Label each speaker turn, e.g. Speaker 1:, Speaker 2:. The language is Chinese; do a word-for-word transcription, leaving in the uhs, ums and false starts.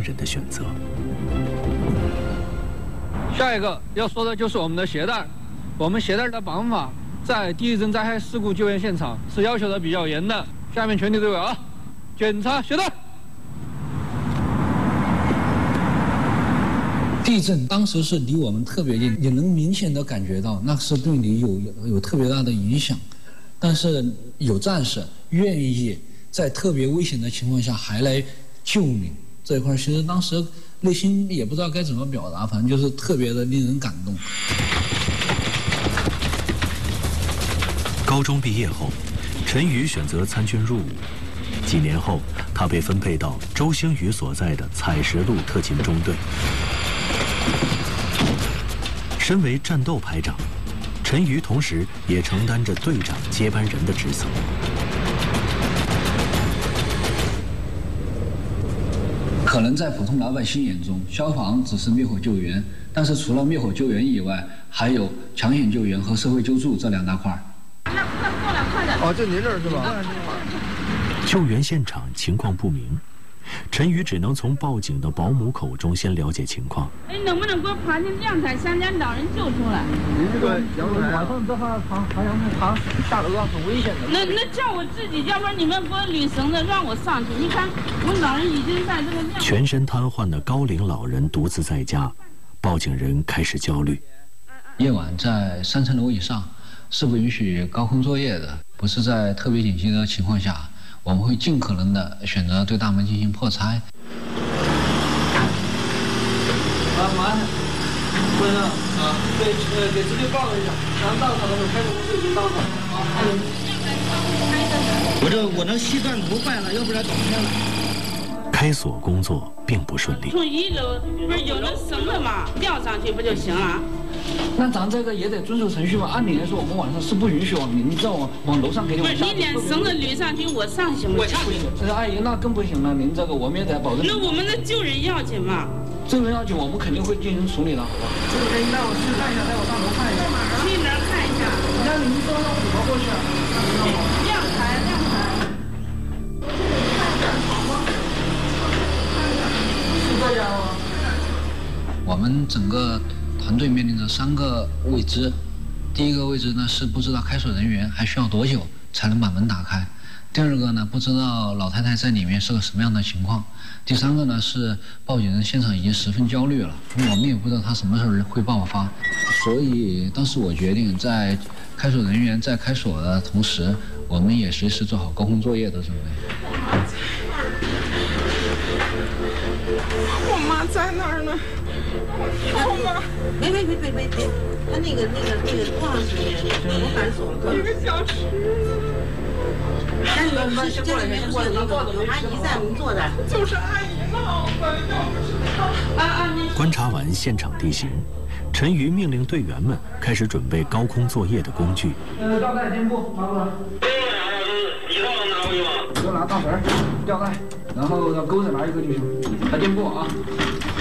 Speaker 1: 人的选择。
Speaker 2: 下一个要说的就是我们的鞋带，我们鞋带的绑法在地震灾害事故救援现场是要求的比较严的。下面全体队伍啊，检查鞋带。
Speaker 3: 地震当时是离我们特别近，你能明显的感觉到那是对你有有特别大的影响。但是有战士愿意在特别危险的情况下还来救你，这一块其实当时内心也不知道该怎么表达，反正就是特别的令人感动。
Speaker 1: 高中毕业后，陈宇选择参军入伍。几年后，他被分配到周星宇所在的采石路特勤中队。身为战斗排长，陈瑜同时也承担着队长接班人的职责。
Speaker 3: 可能在普通老百姓眼中，消防只是灭火救援，但是除了灭火救援以外，还有抢险救援和社会救助这两大块。
Speaker 4: 那快过来，快点！
Speaker 5: 哦，就您这儿是吧？
Speaker 1: 救援现场情况不明，陈宇只能从报警的保姆口中先了解情况。
Speaker 4: 哎，能不能给我爬进阳台，想将老人救出来？
Speaker 5: 您这个阳台晚上这爬爬爬阳台爬下楼啊，很危险的。
Speaker 4: 那那叫我自己，要不然你们给我捋绳子让我上去。你看，我老人已经在这个亮。
Speaker 1: 全身瘫痪的高龄老人独自在家，报警人开始焦虑。
Speaker 3: 夜晚在三层楼以上是不允许高空作业的，不是在特别紧急的情况下。我们会尽可能的选择对大门进行破拆。
Speaker 2: 啊，马上，先生啊，对，呃，给直接报了一下，然后到场的时候，开始公司已经到场了啊。
Speaker 6: 我这我那膝盖头坏了，要不然倒下了。
Speaker 1: 开锁工作并不顺利。
Speaker 4: 从一楼不是有那绳子嘛，吊上去不就行了？
Speaker 3: 那咱这个也得遵守程序嘛。按理来说，我们晚上是不允许往你知道往往楼上给你往下。
Speaker 4: 不是你连绳子捋上去，我上行不行？
Speaker 3: 不行。这阿姨那更不行了，您这个我们也得保证。
Speaker 4: 那我们的救人要紧嘛？
Speaker 3: 救人要紧，我们肯定会进行处理的，好吧？
Speaker 5: 这个可以带我去看一下，带我上楼看一下。
Speaker 4: 去哪儿看一下？
Speaker 5: 那您说让我怎么过去啊？
Speaker 4: 亮台，亮台。
Speaker 5: 是这样吗？
Speaker 3: 我们整个团队面临着三个未知。第一个未知呢是不知道开锁人员还需要多久才能把门打开。第二个呢，不知道老太太在里面是个什么样的情况。第三个呢是报警人现场已经十分焦虑了，我们也不知道他什么时候会爆发。所以当时我决定在开锁人员在开锁的同时，我们也随时做好高空作业的准备。
Speaker 7: 我妈在哪儿呢？我妈，
Speaker 8: 别别别别别别，他那个那个那个多长时间？我反锁了
Speaker 7: 一个小时。
Speaker 8: 那你们是家里面是有有有阿姨在您做的？
Speaker 7: 就是阿姨闹的。
Speaker 4: 啊啊！
Speaker 1: 观察完现场地形，陈瑜命令队员们开始准备高空作业的工具。
Speaker 5: 呃，吊带、垫布拿过来。
Speaker 6: 一号能拿回去吗？
Speaker 5: 就拿大绳、吊带，然后要钩子拿一个就行。还垫布啊。